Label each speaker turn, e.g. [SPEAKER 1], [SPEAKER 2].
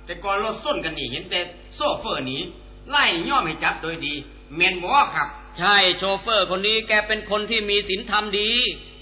[SPEAKER 1] แต่ก่อนรถส้นกันนี่เห็นแต่โซเฟอร์หนีไล่ย่อมให้จับโดยดีแม่นบ่ครับ
[SPEAKER 2] ใช่โชเฟอร์คนนี้แกเป็นคนที่มีศีลธรรมดี